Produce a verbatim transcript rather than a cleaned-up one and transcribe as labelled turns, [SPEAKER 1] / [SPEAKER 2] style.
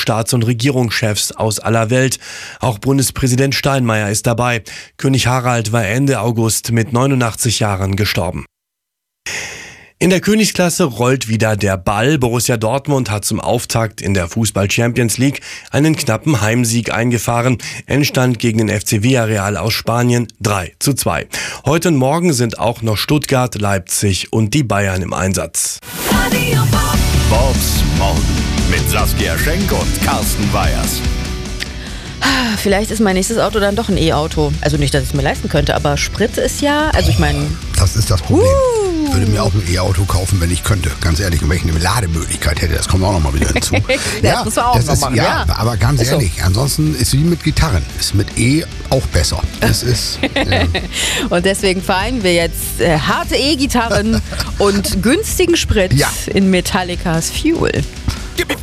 [SPEAKER 1] Staats- und Regierungschefs aus aller Welt. Auch Bundespräsident Steinmeier ist dabei. König Harald war Ende August mit neunundachtzig Jahren gestorben. In der Königsklasse rollt wieder der Ball. Borussia Dortmund hat zum Auftakt in der Fußball-Champions League einen knappen Heimsieg eingefahren. Endstand gegen den F C Villarreal aus Spanien drei zu zwei. Heute und morgen sind auch noch Stuttgart, Leipzig und die Bayern im Einsatz.
[SPEAKER 2] Vox morgen mit Saskia Schenk und Carsten Weyers.
[SPEAKER 3] Vielleicht ist mein nächstes Auto dann doch ein E-Auto. Also nicht, dass ich es mir leisten könnte, aber Sprit ist ja, also ich meine...
[SPEAKER 4] Das ist das Problem.
[SPEAKER 3] Uh.
[SPEAKER 4] Ich würde mir auch ein E-Auto kaufen, wenn ich könnte. Ganz ehrlich, und wenn ich eine Lademöglichkeit hätte, das kommt auch nochmal wieder hinzu.
[SPEAKER 3] das muss man auch
[SPEAKER 4] das
[SPEAKER 3] noch
[SPEAKER 4] ist,
[SPEAKER 3] machen.
[SPEAKER 4] Ja,
[SPEAKER 3] Ja,
[SPEAKER 4] aber ganz
[SPEAKER 3] ist
[SPEAKER 4] ehrlich, so. Ansonsten ist wie mit Gitarren. Ist mit E auch besser. Das ist... ja.
[SPEAKER 3] Und deswegen vereinen wir jetzt äh, harte E-Gitarren und günstigen Sprit
[SPEAKER 4] Ja.
[SPEAKER 3] in Metallicas Fuel.